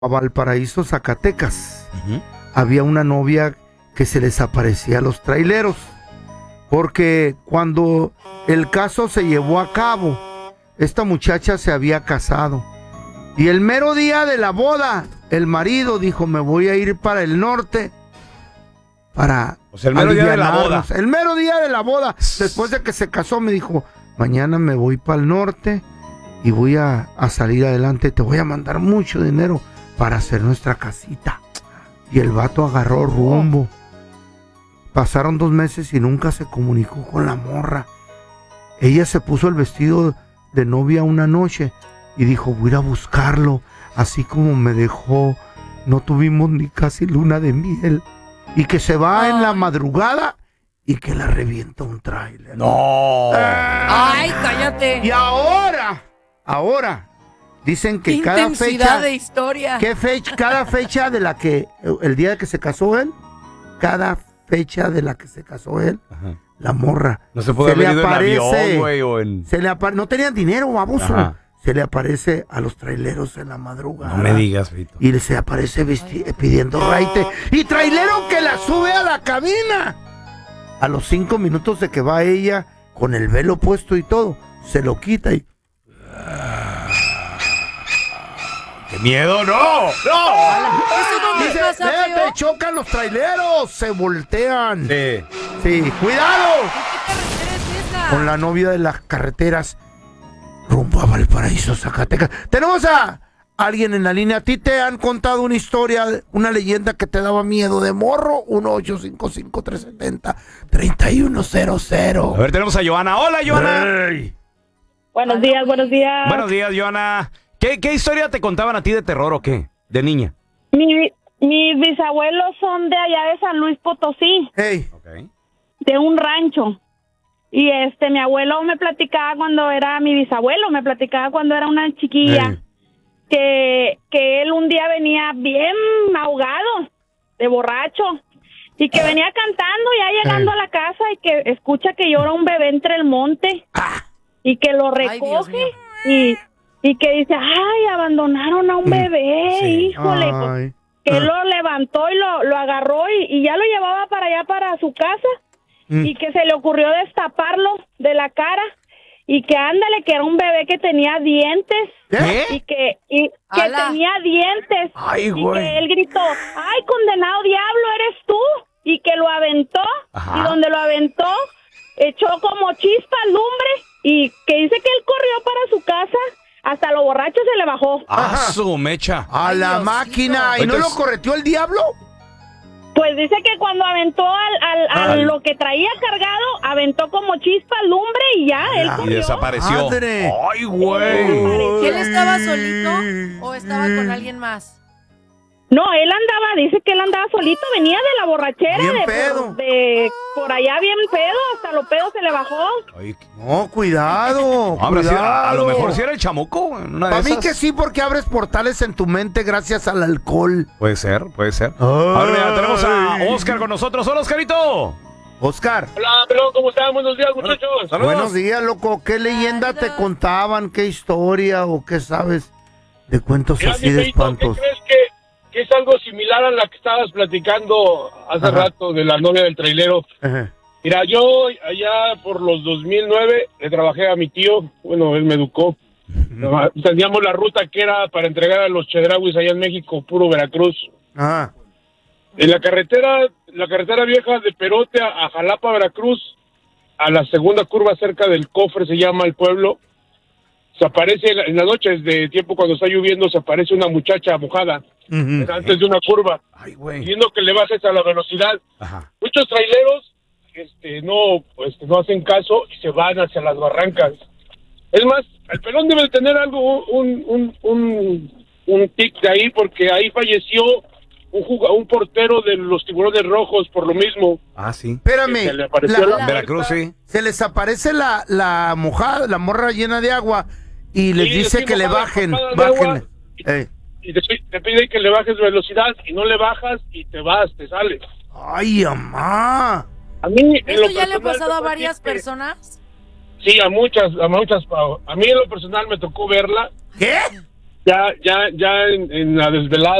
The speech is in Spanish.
A Valparaíso, Zacatecas, había una novia que se les aparecía a los traileros, porque cuando el caso se llevó a cabo, esta muchacha se había casado, y el mero día de la boda, el marido dijo, me voy a ir para el norte, para el mero día de la boda. El mero día de la boda, después de que se casó, me dijo, mañana me voy para el norte, y voy a salir adelante, te voy a mandar mucho dinero para hacer nuestra casita. Y el vato agarró rumbo. Pasaron 2 meses y nunca se comunicó con la morra. Ella se puso el vestido de novia una noche y dijo, voy a ir a buscarlo. Así como me dejó, no tuvimos ni casi luna de miel. Y que se va en la madrugada y que la revienta un tráiler. ¡No! ¡Ay, cállate! Y ahora, dicen que cada fecha de historia. Cada fecha de la que el día que se casó él, cada fecha de la que se casó él, la morra no se puede haber ido en avión, güey, o en... no tenían dinero, baboso. Se le aparece a los traileros en la madrugada. No me digas, Vito. Y se aparece pidiendo raite. Y trailero que la sube a la cabina. A los 5 minutos de que va ella con el velo puesto y todo, se lo quita y... ¡Qué miedo! ¡No! Dice, te chocan los traileros, se voltean. Sí. Sí, cuidado. ¿Qué carretera es esa? Con la novia de las carreteras rumbo a Valparaíso, Zacatecas. Tenemos a alguien en la línea. ¿A ti te han contado una historia, una leyenda que te daba miedo de morro? 1-855-370-3100. A ver, tenemos a Joana. ¡Hola, Joana! Hey. Buenos días. Buenos días, Joana. ¿Qué historia te contaban a ti de terror o qué? De niña. Mis bisabuelos son de allá de San Luis Potosí. Hey. Okay. De un rancho. Y mi abuelo me platicaba mi bisabuelo me platicaba cuando era una chiquilla, que él un día venía bien ahogado, de borracho, y que venía cantando ya llegando a la casa y que escucha que llora un bebé entre el monte y que lo recoge y que dice, ay, abandonaron a un bebé, híjole, pues, que él lo levantó y lo agarró y ya lo llevaba para allá para su casa. Y que se le ocurrió destaparlo de la cara y que ándale, que era un bebé que tenía dientes. ¿Qué? Y que tenía dientes. Ay, y güey. que él gritó, ay, condenado diablo, eres tú. Y que lo aventó. Ajá. Y donde lo aventó, echó como chispa lumbre y que dice que él corrió para su casa. Hasta lo borracho se le bajó. ¡Ah, su mecha! A la Diosito. máquina. ¿Y no lo correteó el diablo? Pues dice que cuando aventó lo que traía cargado, aventó como chispa lumbre y ya, él Y corrió. desapareció. Madre. ¡Ay, güey! ¿Y él estaba solito o estaba con alguien más? No, dice que él andaba solito, venía de la borrachera, Bien pedo. por allá bien pedo, hasta los pedos se le bajó. Ay, No, cuidado. hombre, cuidado. a lo mejor sí era el chamuco. Una de Para mí esas. que sí, porque abres portales en tu mente gracias al alcohol. Puede ser. Ay. Ahora mira, tenemos a Oscar con nosotros. ¡Hola, Oscarito! Oscar. Hola, pelón, ¿cómo están? Buenos días, muchachos. Saludos. Buenos días, loco. ¿Qué leyenda te contaban? ¿Qué historia o qué sabes de cuentos Mira, así mi de Feito, ¿qué espantos? crees que es algo similar a la que estabas platicando hace rato de la novia del trailero? Ajá. Mira, yo allá por los 2009 le trabajé a mi tío, bueno, él me educó. Teníamos la ruta que era para entregar a los chedrauis allá en México, puro Veracruz. Ah. En la carretera vieja de Perote a Jalapa, Veracruz, a la segunda curva cerca del Cofre, se llama el pueblo, se aparece en las noches de tiempo cuando está lloviendo, se aparece una muchacha mojada antes de una curva, Ay, güey. pidiendo que le bajes a la velocidad. Ajá. Muchos traileros no hacen caso y se van hacia las barrancas. Es más, el pelón debe tener algo, un tic de ahí, porque ahí falleció un portero de los Tiburones Rojos por lo mismo. Ah, sí. Espérame. Se le apareció la Veracruz, sí. Se les aparece la mojada, la morra llena de agua y les Sí, dice sí, que le mojada, bajen. mojada de Bájenle. agua. Y te pide que le bajes velocidad y no le bajas y te vas, te sales. Ay, mamá. A mí, en ¿Eso lo ya le ha personal, pasado a te puedo varias decir que- personas? Sí, a muchas, Pau. A mí en lo personal me tocó verla. ¿Qué? ya en la desvelada